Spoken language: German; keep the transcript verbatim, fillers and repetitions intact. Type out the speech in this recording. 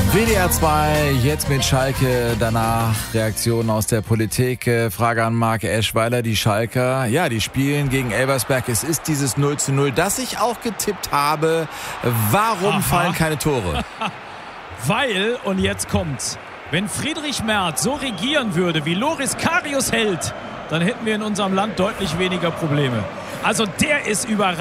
W D R zwei, jetzt mit Schalke, danach Reaktionen aus der Politik. Frage an Marc Eschweiler, die Schalker, ja, die spielen gegen Elversberg. Es ist dieses null zu null, das ich auch getippt habe. Warum Aha. fallen keine Tore? Weil, und jetzt kommt's, wenn Friedrich Merz so regieren würde, wie Loris Karius hält, dann hätten wir in unserem Land deutlich weniger Probleme. Also der ist überragend.